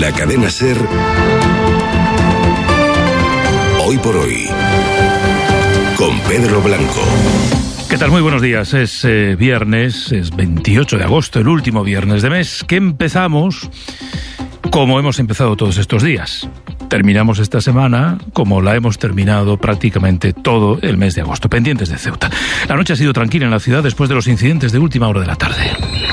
La cadena SER. Hoy por hoy. Con Pedro Blanco. ¿Qué tal? Muy buenos días. Es viernes, es 28 de agosto, el último viernes de mes, que empezamos como hemos empezado todos estos días. Terminamos esta semana como la hemos terminado prácticamente todo el mes de agosto, pendientes de Ceuta. La noche ha sido tranquila en la ciudad después de los incidentes de última hora de la tarde.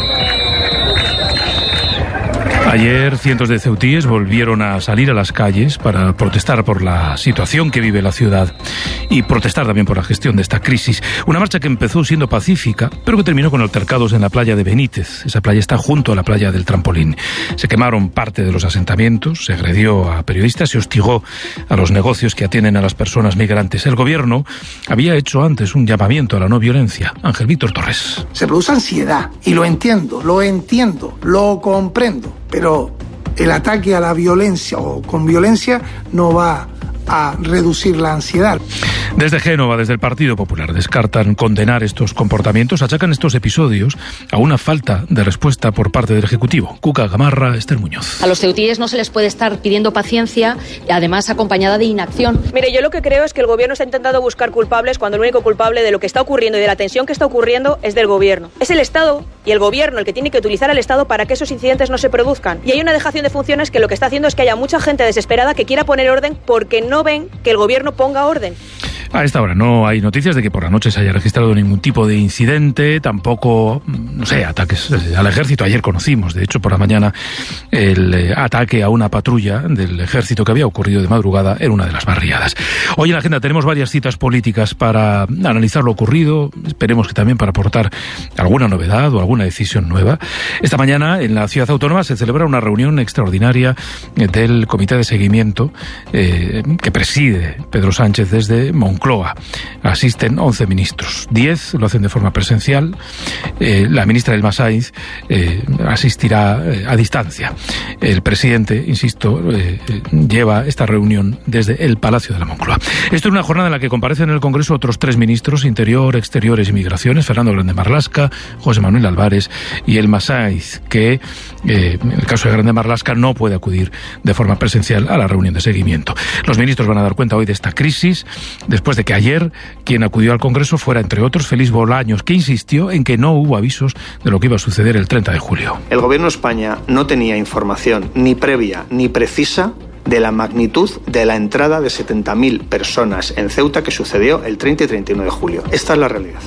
Ayer cientos de ceutíes volvieron a salir a las calles para protestar por la situación que vive la ciudad y protestar también por la gestión de esta crisis. Una marcha que empezó siendo pacífica, pero que terminó con altercados en la playa de Benítez. Esa playa está junto a la playa del Trampolín. Se quemaron parte de los asentamientos, se agredió a periodistas, se hostigó a los negocios que atienden a las personas migrantes. El gobierno había hecho antes un llamamiento a la no violencia. Ángel Víctor Torres. Se produce ansiedad, y lo entiendo, lo comprendo. Pero el ataque a la violencia o con violencia no va a reducir la ansiedad. Desde Génova, desde el Partido Popular, descartan condenar estos comportamientos, achacan estos episodios a una falta de respuesta por parte del Ejecutivo. Cuca Gamarra, Esther Muñoz. A los ceutíes no se les puede estar pidiendo paciencia, además acompañada de inacción. Mire, yo lo que creo es que el gobierno está intentando buscar culpables cuando el único culpable de lo que está ocurriendo y de la tensión que está ocurriendo es del gobierno. Es el Estado y el gobierno el que tiene que utilizar al Estado para que esos incidentes no se produzcan. Y hay una dejación de funciones que lo que está haciendo es que haya mucha gente desesperada que quiera poner orden porque no ven que el gobierno ponga orden. A esta hora no hay noticias de que por la noche se haya registrado ningún tipo de incidente, tampoco, ataques al ejército. Ayer conocimos, de hecho, por la mañana, el ataque a una patrulla del ejército que había ocurrido de madrugada en una de las barriadas. Hoy en la agenda tenemos varias citas políticas para analizar lo ocurrido, esperemos que también para aportar alguna novedad o alguna decisión nueva. Esta mañana, en la Ciudad Autónoma, se celebra una reunión extraordinaria del Comité de Seguimiento que preside Pedro Sánchez desde Moncloa. Asisten 11 ministros, 10 lo hacen de forma presencial. La ministra del Masaiz asistirá a distancia. El presidente, insisto, lleva esta reunión desde el Palacio de la Moncloa. Esto es una jornada en la que comparecen en el Congreso otros 3 ministros, Interior, Exteriores y Migraciones, Fernando Grande Marlaska, José Manuel Álvarez y el Masaiz, que en el caso de Grande Marlaska no puede acudir de forma presencial a la reunión de seguimiento. Los ministros van a dar cuenta hoy de esta crisis, después de que ayer quien acudió al Congreso fuera, entre otros, Félix Bolaños, que insistió en que no hubo avisos de lo que iba a suceder el 30 de julio. El Gobierno de España no tenía información ni previa ni precisa de la magnitud de la entrada de 70.000 personas en Ceuta que sucedió el 30 y 31 de julio. Esta es la realidad.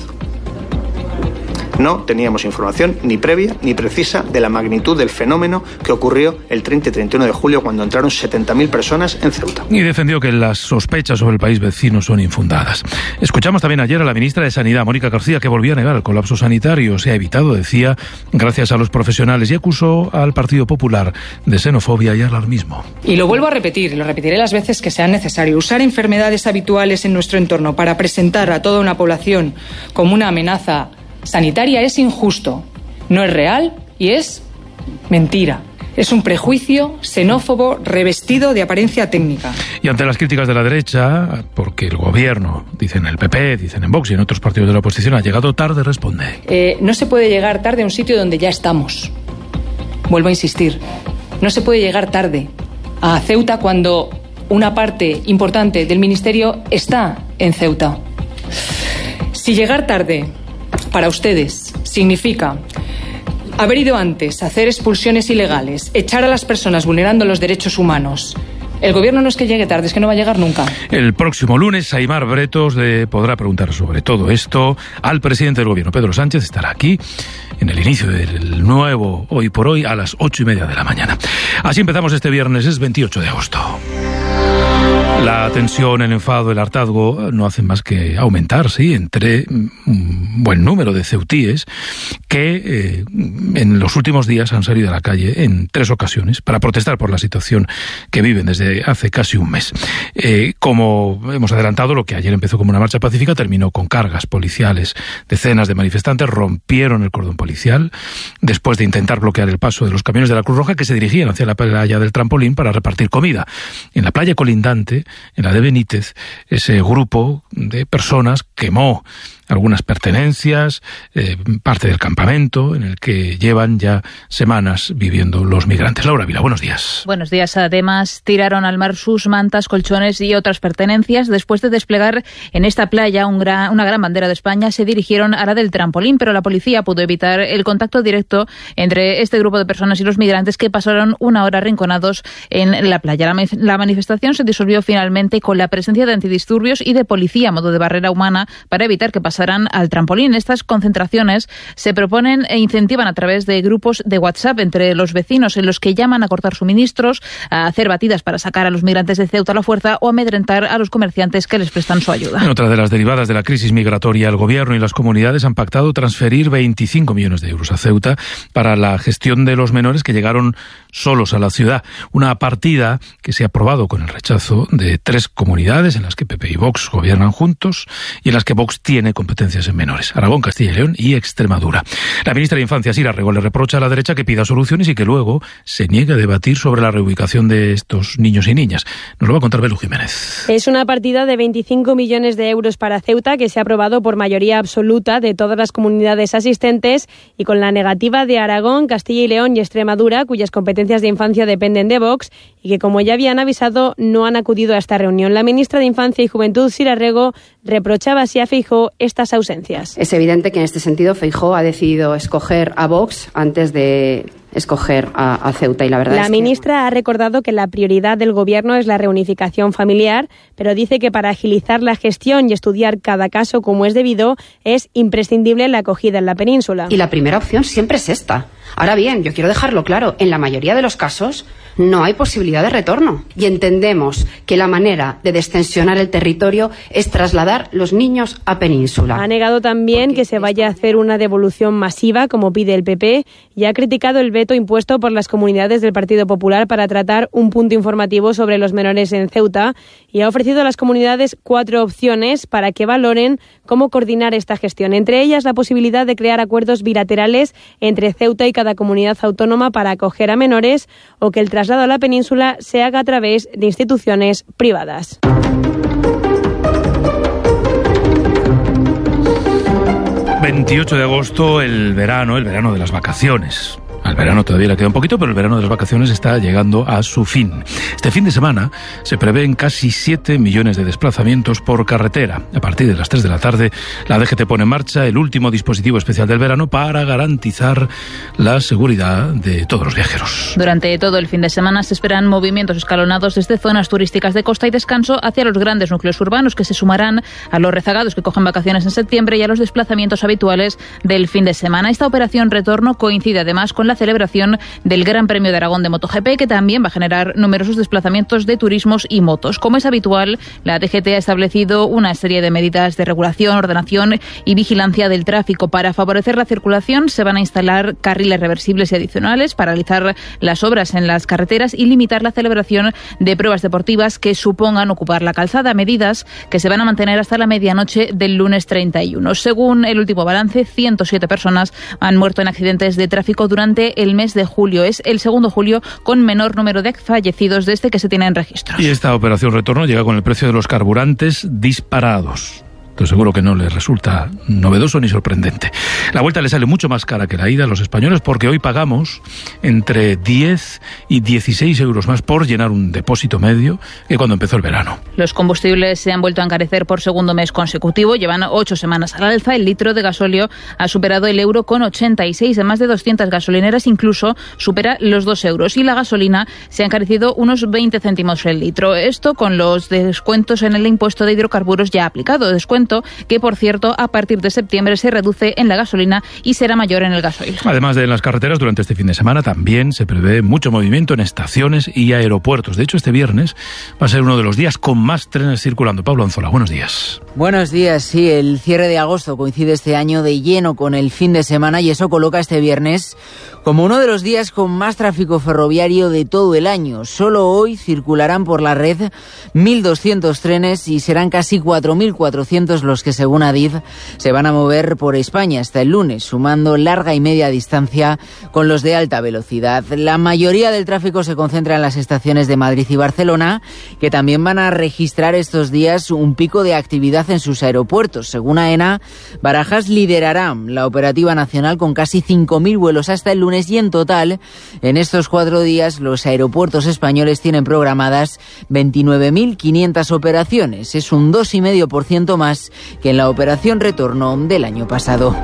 No teníamos información ni previa ni precisa de la magnitud del fenómeno que ocurrió el 30 y 31 de julio cuando entraron 70.000 personas en Ceuta. Y defendió que las sospechas sobre el país vecino son infundadas. Escuchamos también ayer a la ministra de Sanidad, Mónica García, que volvió a negar el colapso sanitario. Se ha evitado, decía, gracias a los profesionales, y acusó al Partido Popular de xenofobia y alarmismo. Y lo vuelvo a repetir, y lo repetiré las veces que sean necesario. Usar enfermedades habituales en nuestro entorno para presentar a toda una población como una amenaza sanitaria es injusto, no es real y es mentira. Es un prejuicio xenófobo revestido de apariencia técnica. Y ante las críticas de la derecha, porque el gobierno, dicen el PP, dicen en Vox y en otros partidos de la oposición, ha llegado tarde, responde. No se puede llegar tarde a un sitio donde ya estamos. Vuelvo a insistir, no se puede llegar tarde a Ceuta cuando una parte importante del Ministerio está en Ceuta. Si llegar tarde para ustedes significa haber ido antes a hacer expulsiones ilegales, echar a las personas vulnerando los derechos humanos, el gobierno no es que llegue tarde, es que no va a llegar nunca. El próximo lunes, Aimar Bretos le podrá preguntar sobre todo esto al presidente del gobierno, Pedro Sánchez. Estará aquí en el inicio del nuevo Hoy por Hoy a las 8:30 de la mañana. Así empezamos este viernes, es 28 de agosto. La tensión, el enfado, el hartazgo no hacen más que aumentar, sí, entre un buen número de ceutíes que en los últimos días han salido a la calle en 3 ocasiones para protestar por la situación que viven desde hace casi un mes. Como hemos adelantado, lo que ayer empezó como una marcha pacífica terminó con cargas policiales. Decenas de manifestantes rompieron el cordón policial después de intentar bloquear el paso de los camiones de la Cruz Roja que se dirigían hacia la playa del Trampolín para repartir comida. En la playa colindante fue en la de Benítez ese grupo de personas quemó algunas pertenencias, parte del campamento en el que llevan ya semanas viviendo los migrantes. Laura Vila, buenos días. Buenos días. Además, tiraron al mar sus mantas, colchones y otras pertenencias. Después de desplegar en esta playa una gran bandera de España, se dirigieron a la del trampolín, pero la policía pudo evitar el contacto directo entre este grupo de personas y los migrantes, que pasaron una hora arrinconados en la playa. La manifestación se disolvió finalmente con la presencia de antidisturbios y de policía a modo de barrera humana para evitar que pasarán al trampolín. Estas concentraciones se proponen e incentivan a través de grupos de WhatsApp entre los vecinos, en los que llaman a cortar suministros, a hacer batidas para sacar a los migrantes de Ceuta a la fuerza o amedrentar a los comerciantes que les prestan su ayuda. En otra de las derivadas de la crisis migratoria, el Gobierno y las comunidades han pactado transferir 25 millones de euros a Ceuta para la gestión de los menores que llegaron solos a la ciudad. Una partida que se ha aprobado con el rechazo de 3 comunidades en las que PP y Vox gobiernan juntos y en las que Vox tiene competencias en menores: Aragón, Castilla y León y Extremadura. La ministra de Infancia, Sira Rego, le reprocha a la derecha que pida soluciones y que luego se niegue a debatir sobre la reubicación de estos niños y niñas. Nos lo va a contar Belu Jiménez. Es una partida de 25 millones de euros para Ceuta que se ha aprobado por mayoría absoluta de todas las comunidades asistentes y con la negativa de Aragón, Castilla y León y Extremadura, cuyas competencias de infancia dependen de Vox y que, como ya habían avisado, no han acudido a esta reunión. La ministra de Infancia y Juventud, Sira Rego, reprochaba así a Feijóo estas ausencias. Es evidente que en este sentido Feijóo ha decidido escoger a Vox antes de escoger a Ceuta, y la verdad La ministra ha recordado que la prioridad del Gobierno es la reunificación familiar, pero dice que para agilizar la gestión y estudiar cada caso como es debido, es imprescindible la acogida en la península. Y la primera opción siempre es esta. Ahora bien, yo quiero dejarlo claro, en la mayoría de los casos no hay posibilidad de retorno y entendemos que la manera de destensionar el territorio es trasladar los niños a península. Ha negado también que se vaya a hacer una devolución masiva como pide el PP y ha criticado el veto impuesto por las comunidades del Partido Popular para tratar un punto informativo sobre los menores en Ceuta y ha ofrecido a las comunidades 4 opciones para que valoren cómo coordinar esta gestión. Entre ellas, la posibilidad de crear acuerdos bilaterales entre Ceuta y cada comunidad autónoma para acoger a menores o que el traslado a la península se haga a través de instituciones privadas. ...28 de agosto, el verano de las vacaciones. Al verano todavía le queda un poquito, pero el verano de las vacaciones está llegando a su fin. Este fin de semana se prevén casi 7 millones de desplazamientos por carretera. A partir de las 3 de la tarde, la DGT pone en marcha el último dispositivo especial del verano para garantizar la seguridad de todos los viajeros. Durante todo el fin de semana se esperan movimientos escalonados desde zonas turísticas de costa y descanso hacia los grandes núcleos urbanos, que se sumarán a los rezagados que cogen vacaciones en septiembre y a los desplazamientos habituales del fin de semana. Esta operación retorno coincide además con la celebración del Gran Premio de Aragón de MotoGP, que también va a generar numerosos desplazamientos de turismos y motos. Como es habitual, la DGT ha establecido una serie de medidas de regulación, ordenación y vigilancia del tráfico. Para favorecer la circulación se van a instalar carriles reversibles y adicionales, paralizar las obras en las carreteras y limitar la celebración de pruebas deportivas que supongan ocupar la calzada, medidas que se van a mantener hasta la medianoche del lunes 31. Según el último balance, 107 personas han muerto en accidentes de tráfico durante el mes de julio. Es el segundo julio con menor número de fallecidos desde que se tienen registros. Y esta operación retorno llega con el precio de los carburantes disparados. Esto seguro que no les resulta novedoso ni sorprendente. La vuelta le sale mucho más cara que la ida a los españoles, porque hoy pagamos entre 10 y 16 euros más por llenar un depósito medio que cuando empezó el verano. Los combustibles se han vuelto a encarecer por segundo mes consecutivo. Llevan 8 semanas al alza. El litro de gasóleo ha superado el euro con 86. En más de 200 gasolineras incluso supera los 2 euros. Y la gasolina se ha encarecido unos 20 céntimos el litro. Esto con los descuentos en el impuesto de hidrocarburos ya aplicado. Descuento que, por cierto, a partir de septiembre se reduce en la gasolina y será mayor en el gasoil. Además de en las carreteras, durante este fin de semana también se prevé mucho movimiento en estaciones y aeropuertos. De hecho, este viernes va a ser uno de los días con más trenes circulando. Pablo Anzola, buenos días. Buenos días, sí, el cierre de agosto coincide este año de lleno con el fin de semana y eso coloca este viernes como uno de los días con más tráfico ferroviario de todo el año. Solo hoy circularán por la red 1.200 trenes y serán casi 4.400 aeropuertos los que, según Adif, se van a mover por España hasta el lunes, sumando larga y media distancia con los de alta velocidad. La mayoría del tráfico se concentra en las estaciones de Madrid y Barcelona, que también van a registrar estos días un pico de actividad en sus aeropuertos. Según AENA, Barajas liderará la operativa nacional con casi 5.000 vuelos hasta el lunes y en total, en estos 4 días, los aeropuertos españoles tienen programadas 29.500 operaciones. Es un 2,5% más que en la operación retorno del año pasado.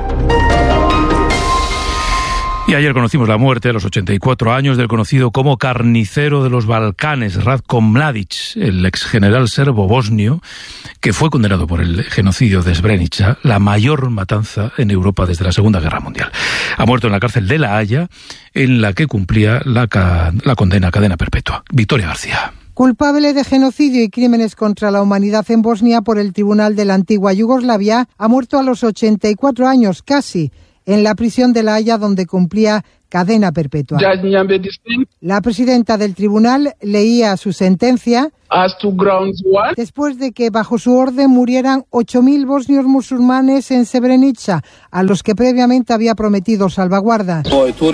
Y ayer conocimos la muerte a los 84 años del conocido como carnicero de los Balcanes, Ratko Mladic, el exgeneral serbo-bosnio, que fue condenado por el genocidio de Srebrenica, la mayor matanza en Europa desde la Segunda Guerra Mundial. Ha muerto en la cárcel de La Haya, en la que cumplía la condena a cadena perpetua. Victoria García. Culpable de genocidio y crímenes contra la humanidad en Bosnia por el Tribunal de la Antigua Yugoslavia, ha muerto a los 84 años casi, en la prisión de La Haya, donde cumplía cadena perpetua. La presidenta del tribunal leía su sentencia después de que, bajo su orden, murieran 8.000 bosnios musulmanes en Srebrenica, a los que previamente había prometido salvaguardas.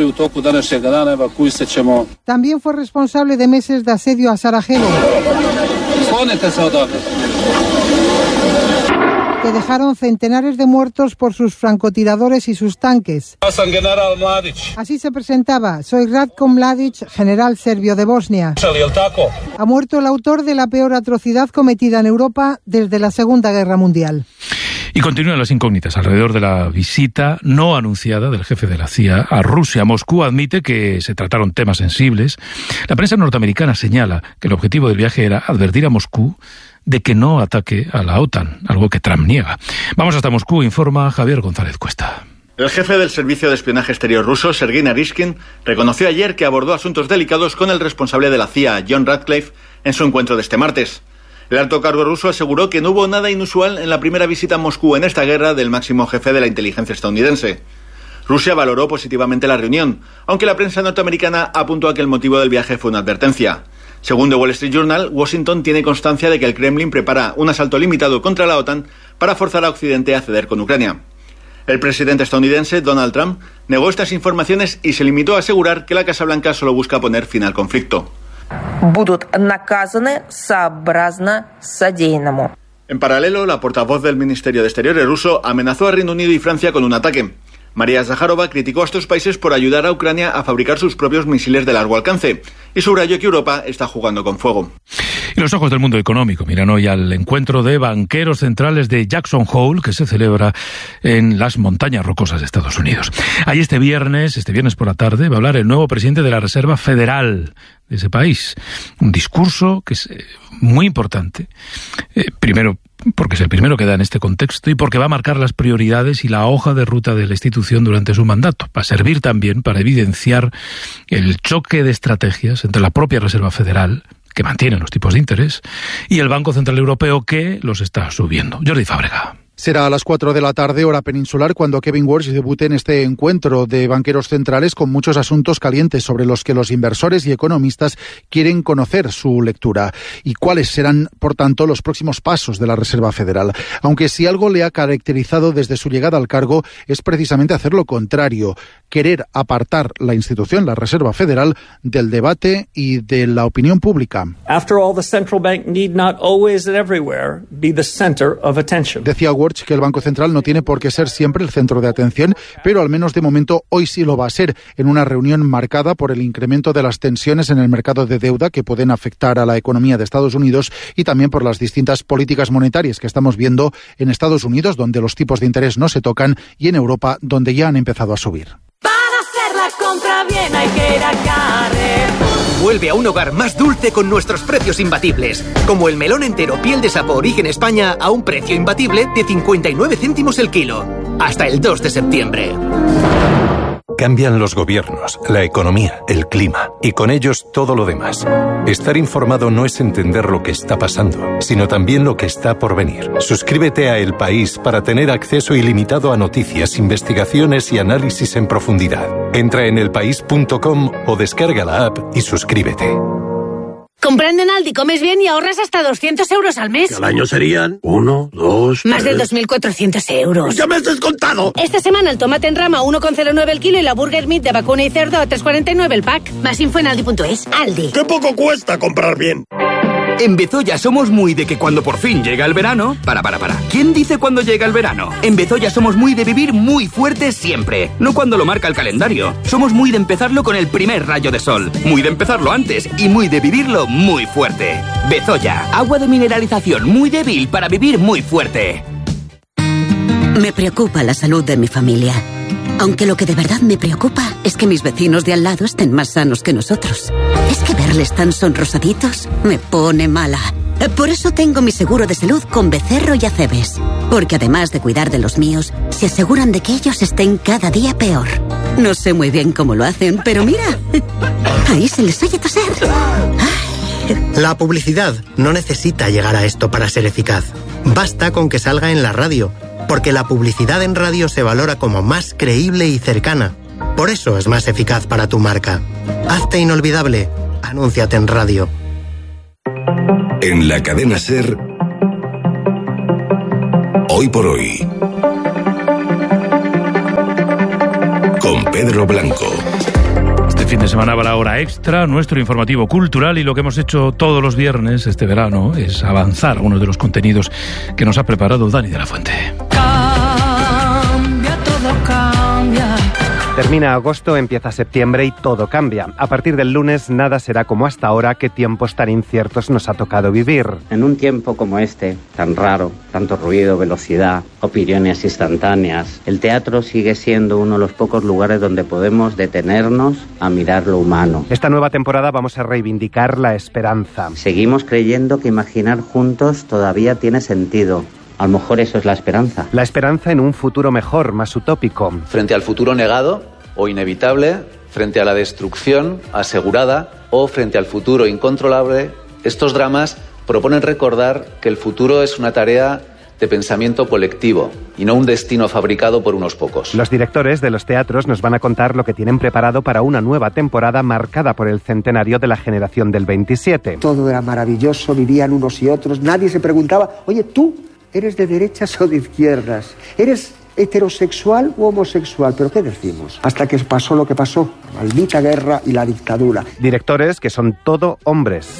También fue responsable de meses de asedio a Sarajevo, que dejaron centenares de muertos por sus francotiradores y sus tanques. Así se presentaba: soy Ratko Mladic, general serbio de Bosnia. Ha muerto el autor de la peor atrocidad cometida en Europa desde la Segunda Guerra Mundial. Y continúan las incógnitas alrededor de la visita no anunciada del jefe de la CIA a Rusia. Moscú admite que se trataron temas sensibles. La prensa norteamericana señala que el objetivo del viaje era advertir a Moscú de que no ataque a la OTAN, algo que Trump niega. Vamos hasta Moscú, informa Javier González Cuesta. El jefe del Servicio de Espionaje Exterior ruso, Sergei Naryshkin, reconoció ayer que abordó asuntos delicados con el responsable de la CIA, John Ratcliffe, en su encuentro de este martes. El alto cargo ruso aseguró que no hubo nada inusual en la primera visita a Moscú en esta guerra del máximo jefe de la inteligencia estadounidense. Rusia valoró positivamente la reunión, aunque la prensa norteamericana apuntó a que el motivo del viaje fue una advertencia. Según The Wall Street Journal, Washington tiene constancia de que el Kremlin prepara un asalto limitado contra la OTAN para forzar a Occidente a ceder con Ucrania. El presidente estadounidense, Donald Trump, negó estas informaciones y se limitó a asegurar que la Casa Blanca solo busca poner fin al conflicto. En paralelo, la portavoz del Ministerio de Exteriores ruso amenazó a Reino Unido y Francia con un ataque. María Zaharova criticó a estos países por ayudar a Ucrania a fabricar sus propios misiles de largo alcance y subrayó que Europa está jugando con fuego. Y los ojos del mundo económico miran hoy al encuentro de banqueros centrales de Jackson Hole, que se celebra en las montañas rocosas de Estados Unidos. Ahí este viernes por la tarde, va a hablar el nuevo presidente de la Reserva Federal de ese país. Un discurso que es muy importante. Primero, porque es el primero que da en este contexto y porque va a marcar las prioridades y la hoja de ruta de la institución durante su mandato. Va a servir también para evidenciar el choque de estrategias entre la propia Reserva Federal, que mantiene los tipos de interés, y el Banco Central Europeo, que los está subiendo. Jordi Fábrega. Será a las 4 de la tarde, hora peninsular, cuando Kevin Warsh debute en este encuentro de banqueros centrales con muchos asuntos calientes sobre los que los inversores y economistas quieren conocer su lectura y cuáles serán, por tanto, los próximos pasos de la Reserva Federal. Aunque si algo le ha caracterizado desde su llegada al cargo es precisamente hacer lo contrario, querer apartar la institución, la Reserva Federal, del debate y de la opinión pública. After all, the central bank need not always and everywhere be the center of attention. Decía Warsh que el Banco Central no tiene por qué ser siempre el centro de atención, pero al menos de momento hoy sí lo va a ser, en una reunión marcada por el incremento de las tensiones en el mercado de deuda que pueden afectar a la economía de Estados Unidos y también por las distintas políticas monetarias que estamos viendo en Estados Unidos, donde los tipos de interés no se tocan, y en Europa, donde ya han empezado a subir. Para hacer la compra bien hay que ir a Carrefour. Vuelve a un hogar más dulce con nuestros precios imbatibles, como el melón entero piel de sapo origen España a un precio imbatible de 59 céntimos el kilo. Hasta el 2 de septiembre. Cambian los gobiernos, la economía, el clima y con ellos todo lo demás. Estar informado no es entender lo que está pasando, sino también lo que está por venir. Suscríbete a El País para tener acceso ilimitado a noticias, investigaciones y análisis en profundidad. Entra en elpaís.com o descarga la app y suscríbete. Comprando en Aldi comes bien y ahorras hasta 200 euros al mes. Al año serían 1, 2, Más de 2.400 euros. ¡Ya me has descontado! Esta semana el tomate en rama 1,09 el kilo y la burger meat de vacuna y cerdo a 3,49 el pack. Más info en aldi.es. Aldi. ¡Qué poco cuesta comprar bien! En Bezoya somos muy de que cuando por fin llega el verano... Para. ¿Quién dice cuando llega el verano? En Bezoya somos muy de vivir muy fuerte siempre. No cuando lo marca el calendario. Somos muy de empezarlo con el primer rayo de sol. Muy de empezarlo antes y muy de vivirlo muy fuerte. Bezoya, agua de mineralización muy débil para vivir muy fuerte. Me preocupa la salud de mi familia. Aunque lo que de verdad me preocupa es que mis vecinos de al lado estén más sanos que nosotros. Es que verles tan sonrosaditos me pone mala. Por eso tengo mi seguro de salud con Becerro y Acebes. Porque además de cuidar de los míos, se aseguran de que ellos estén cada día peor. No sé muy bien cómo lo hacen, pero mira, ahí se les oye toser. La publicidad no necesita llegar a esto para ser eficaz. Basta con que salga en la radio, porque la publicidad en radio se valora como más creíble y cercana. Por eso es más eficaz para tu marca. Hazte inolvidable. Anúnciate en radio. En la cadena SER, Hoy por Hoy, con Pedro Blanco. Este fin de semana habrá hora extra, nuestro informativo cultural, y lo que hemos hecho todos los viernes este verano es avanzar algunos de los contenidos que nos ha preparado Dani de la Fuente. Cambia, todo cambia. Termina agosto, empieza septiembre y todo cambia. A partir del lunes nada será como hasta ahora. Qué tiempos tan inciertos nos ha tocado vivir. En un tiempo como este, tan raro, tanto ruido, velocidad, opiniones instantáneas, el teatro sigue siendo uno de los pocos lugares donde podemos detenernos a mirar lo humano. Esta nueva temporada vamos a reivindicar la esperanza. Seguimos creyendo que imaginar juntos todavía tiene sentido. A lo mejor eso es la esperanza. La esperanza en un futuro mejor, más utópico. Frente al futuro negado o inevitable, frente a la destrucción asegurada o frente al futuro incontrolable, estos dramas proponen recordar que el futuro es una tarea de pensamiento colectivo y no un destino fabricado por unos pocos. Los directores de los teatros nos van a contar lo que tienen preparado para una nueva temporada marcada por el centenario de la generación del 27. Todo era maravilloso, vivían unos y otros, nadie se preguntaba, oye, ¿tú eres de derechas o de izquierdas? ¿Eres heterosexual u homosexual? ¿Pero qué decimos? Hasta que pasó lo que pasó, la maldita guerra y la dictadura. Directores que son todo hombres.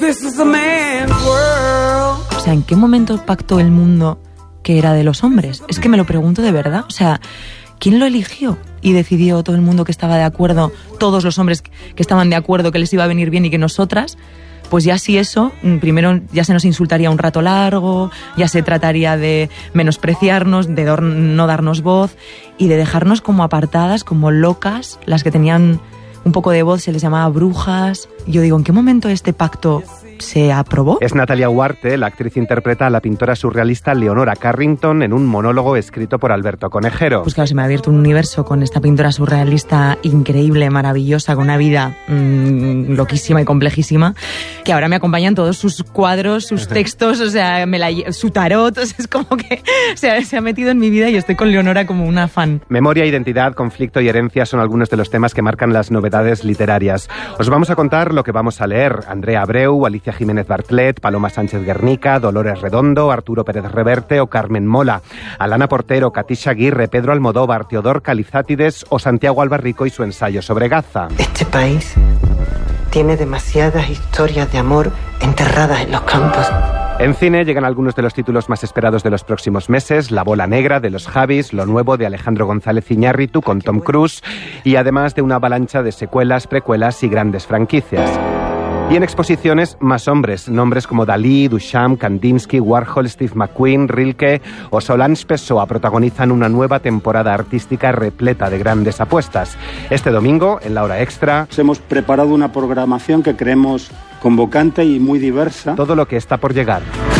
O sea, ¿en qué momento pactó el mundo que era de los hombres? Es que me lo pregunto de verdad. O sea, ¿quién lo eligió? Y decidió todo el mundo que estaba de acuerdo, todos los hombres que estaban de acuerdo que les iba a venir bien y que nosotras... Pues ya si eso, primero ya se nos insultaría un rato largo, ya se trataría de menospreciarnos, de no darnos voz y de dejarnos como apartadas, como locas. Las que tenían un poco de voz se les llamaba brujas. Yo digo, ¿en qué momento este pacto se aprobó? Es Natalia Huarte, la actriz interpreta a la pintora surrealista Leonora Carrington en un monólogo escrito por Alberto Conejero. Pues claro, se me ha abierto un universo con esta pintora surrealista increíble, maravillosa, con una vida loquísima y complejísima, que ahora me acompañan todos sus cuadros, sus textos, o sea, su tarot, o sea, es como que se ha metido en mi vida y estoy con Leonora como una fan. Memoria, identidad, conflicto y herencia son algunos de los temas que marcan las novedades literarias. Os vamos a contar lo que vamos a leer. Andrea Abreu, Alicia Jiménez Bartlet, Paloma Sánchez Guernica, Dolores Redondo, Arturo Pérez Reverte o Carmen Mola, Alana Portero, Katisha Aguirre, Pedro Almodóvar, Teodor Calizátides o Santiago Albarrico y su ensayo sobre Gaza. Este país tiene demasiadas historias de amor enterradas en los campos. En cine llegan algunos de los títulos más esperados de los próximos meses: La bola negra de los Javis, lo nuevo de Alejandro González Iñárritu con Tom Cruise y además de una avalancha de secuelas, precuelas y grandes franquicias. Y en exposiciones, más hombres, nombres como Dalí, Duchamp, Kandinsky, Warhol, Steve McQueen, Rilke o Solange Pessoa protagonizan una nueva temporada artística repleta de grandes apuestas. Este domingo, en la hora extra, hemos preparado una programación que creemos convocante y muy diversa. Todo lo que está por llegar.